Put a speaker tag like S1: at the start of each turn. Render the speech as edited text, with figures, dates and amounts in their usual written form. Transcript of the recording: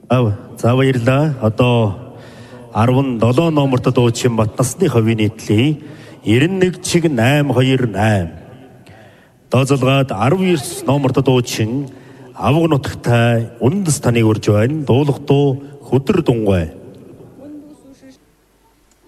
S1: За баярлалаа. Одоо 17 номерт дуучин Батнасны ховийн нийтлэлийн 91 чиг 828. Дооцолгоод 19 номерт дуучин Авга нутагтай үндэс таныг урж байна. Дуулах дуу Хөдөр дунгай.